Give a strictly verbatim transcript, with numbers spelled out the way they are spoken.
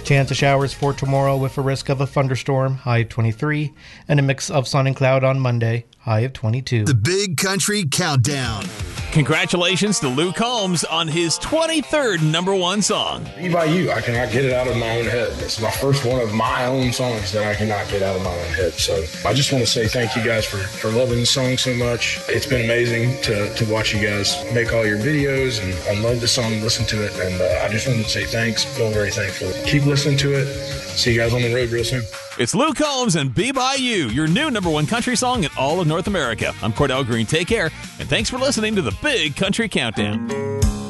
Chance of showers for tomorrow with a risk of a thunderstorm, high of twenty-three, and a mix of sun and cloud on Monday, high of twenty-two. The Big Country Countdown. Congratulations to Luke Combs on his twenty-third number one song. Be By You, I cannot get it out of my own head. It's my first one of my own songs that I cannot get out of my own head. So I just want to say thank you guys for, for loving the song so much. It's been amazing to, to watch you guys make all your videos, and I love the song and listen to it. And uh, I just wanted to say thanks. Feel very thankful. Keep listening to it. See you guys on the road real soon. It's Luke Combs and Be By You, your new number one country song in all of North America. I'm Cordell Green. Take care, and thanks for listening to the Big Country Countdown.